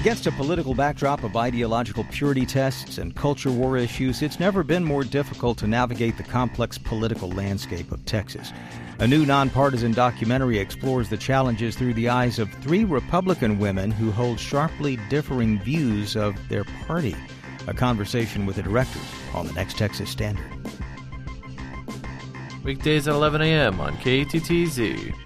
Against a political backdrop of ideological purity tests and culture war issues, it's never been more difficult to navigate the complex political landscape of Texas. A new nonpartisan documentary explores the challenges through the eyes of 3 Republican women who hold sharply differing views of their party. A conversation with the directors on the next Texas Standard. Weekdays at 11 a.m. on KTTZ.